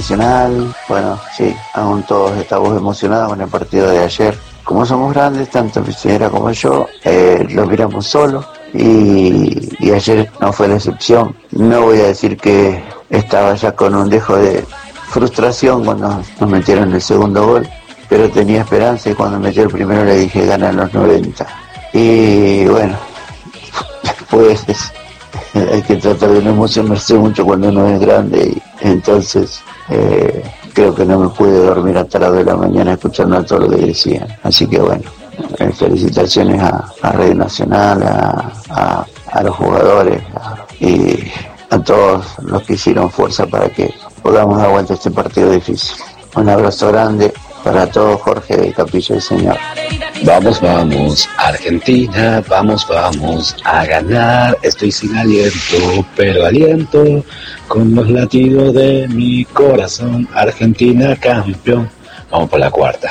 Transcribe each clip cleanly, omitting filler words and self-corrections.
Nacional, bueno, sí, aún todos estamos emocionados con el partido de ayer. Como somos grandes, tanto mi señora como yo, lo miramos solo y ayer no fue la excepción. No voy a decir que estaba ya con un dejo de frustración cuando nos metieron el segundo gol, pero tenía esperanza y cuando metió el primero le dije ganan los 90. Y bueno, después hay que tratar de no emocionarse mucho cuando uno es grande y entonces creo que no me pude dormir hasta las 2 de la mañana escuchando a todo lo que decían. Así que bueno, felicitaciones a Radio Nacional, a los jugadores y a todos los que hicieron fuerza para que podamos dar vuelta a este partido difícil. Un abrazo grande para todos, Jorge del Capilla del Señor. Vamos, vamos, Argentina, vamos, vamos a ganar. Estoy sin aliento, pero aliento con los latidos de mi corazón. Argentina campeón. Vamos por la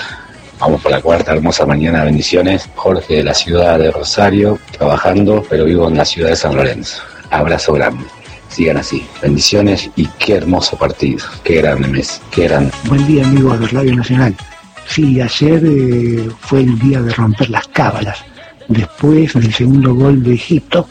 cuarta, hermosa mañana, bendiciones. Jorge de la ciudad de Rosario, trabajando, pero vivo en la ciudad de San Lorenzo. Abrazo grande. Sigan así, bendiciones y qué hermoso partido, qué grande Messi, qué grande. Buen día, amigos de Radio Nacional. Sí, ayer fue el día de romper las cábalas. Después del segundo gol de Egipto,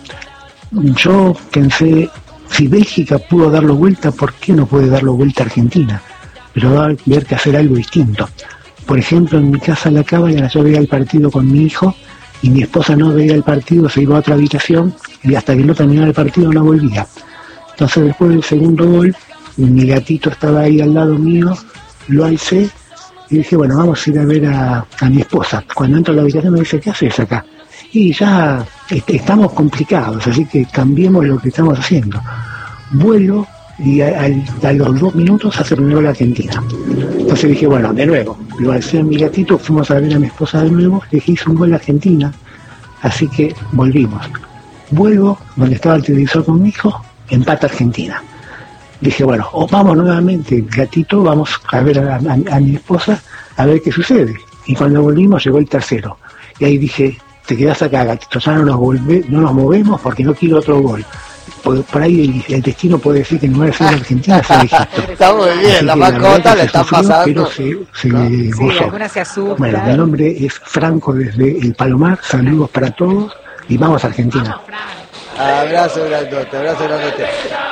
yo pensé, si Bélgica pudo darlo vuelta, ¿por qué no puede darlo vuelta Argentina? Pero va a haber que hacer algo distinto. Por ejemplo, en mi casa la cábala, yo veía el partido con mi hijo y mi esposa no veía el partido, se iba a otra habitación y hasta que no terminara el partido no volvía. Entonces después del segundo gol, mi gatito estaba ahí al lado mío, lo alcé y dije, bueno, vamos a ir a ver a mi esposa. Cuando entro a la habitación me dice, ¿qué haces acá? Y ya estamos complicados, así que cambiemos lo que estamos haciendo. Vuelo y a los 2 minutos hace un gol Argentina. Entonces dije, bueno, de nuevo, lo alcé a mi gatito, fuimos a ver a mi esposa de nuevo, le dije, hizo un gol Argentina, así que volvimos. Vuelvo donde estaba el televisor con mi hijo, empata Argentina. Dije, bueno, vamos nuevamente, gatito, vamos a ver a mi esposa, a ver qué sucede. Y cuando volvimos llegó el tercero. Y ahí dije, te quedás acá, gatito, ya no nos movemos porque no quiero otro gol. Por ahí el destino puede decir que en lugar de ser Argentina sea Egipto. Está muy bien, así la que mascota le se está sufrió, pasando. Pero se gozó. Algunas se asustan. Bueno, mi nombre es Franco desde El Palomar, saludos para todos y vamos a Argentina. Abrazo grandote, abrazo grandote.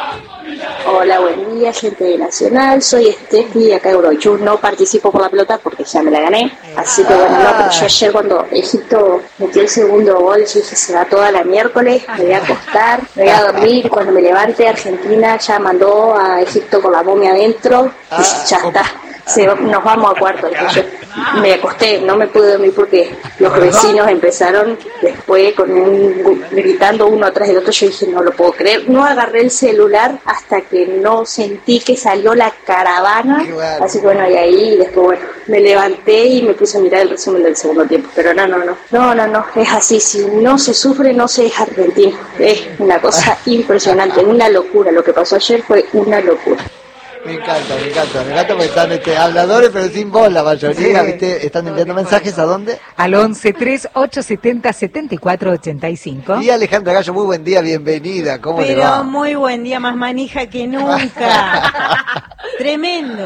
Hola, buen día, gente de Nacional. Soy Steffi, acá de Uruguay. No participo por la pelota porque ya me la gané. Así que bueno, no, pero yo ayer cuando Egipto metió el segundo gol, yo dije, se va toda la miércoles, me voy a acostar, me voy a dormir. Cuando me levante, Argentina ya mandó a Egipto con la momia adentro y ya está. Nos vamos a cuarto. Yo me acosté, no me pude dormir porque los vecinos empezaron después gritando uno atrás del otro. Yo dije, no lo puedo creer. No agarré el celular hasta que no sentí que salió la caravana. Así que bueno, y ahí después bueno, me levanté y me puse a mirar el resumen del segundo tiempo. Pero no, es así. Si no se sufre, no se es argentino. Es una cosa impresionante, una locura. Lo que pasó ayer fue una locura. Me encanta porque están habladores pero sin voz la mayoría, sí. ¿Viste? Están enviando mensajes ¿a dónde? Al 11-3870-7485. Y Alejandra Gallo, muy buen día, bienvenida, ¿cómo le va? Pero muy buen día, más manija que nunca. Tremendo.